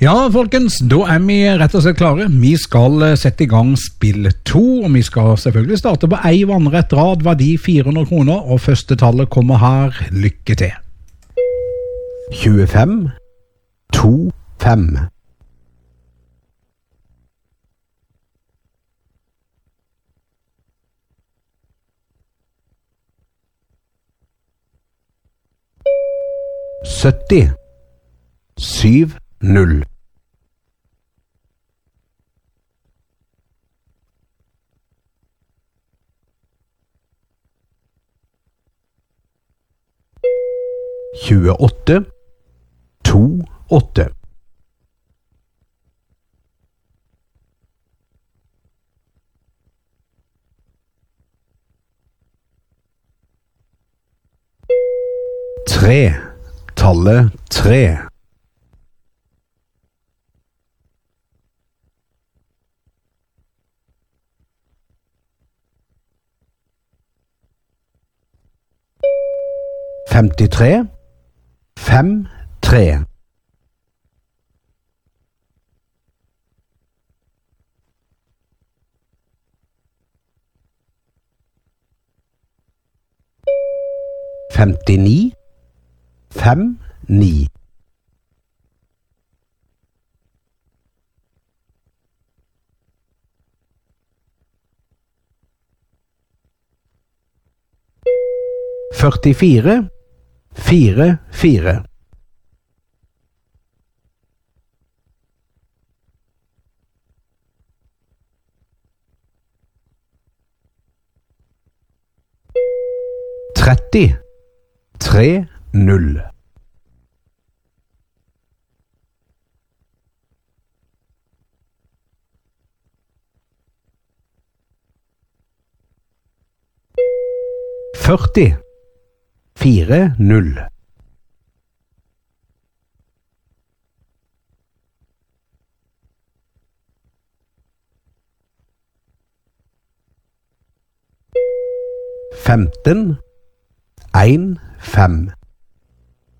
Ja, folkens, da er vi rett og slett klare. Vi skal sette i gang spill 2, og vi skal selvfølgelig starte på ei vannrett rad, verdi 400 kroner, og første tallet kommer her. Lykke til. 25 2 5 70 7 0 28 2 8 3 tallet 3 53 5 3 59 5 9 44 4 4 30 3 0 40 4 0 15 1 5